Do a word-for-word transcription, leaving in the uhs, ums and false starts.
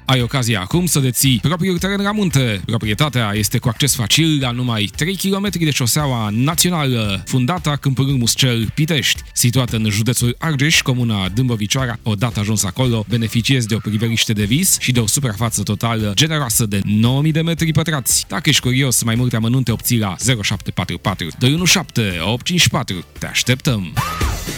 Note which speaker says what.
Speaker 1: Ai ocazia acum să deții propriul teren la munte. Proprietatea este cu acces facil la numai trei kilometri de șoseaua națională, fundata Câmpul Muscel Pitești, situată în județul Argeș, comuna Dâmbovicioara. Odată ajuns acolo, beneficiezi de o priveliște de vis și de o suprafață totală generoasă de nouă mii de metri pătrați. Dacă ești curios, mai multe amănunte obții la zero șapte patru patru doi unu șapte opt cinci patru. Te așteptăm!